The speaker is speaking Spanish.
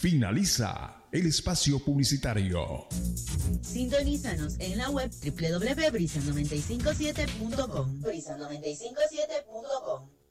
Finaliza el espacio publicitario. Sintonízanos en la web www.brisa957.com. brisa957.com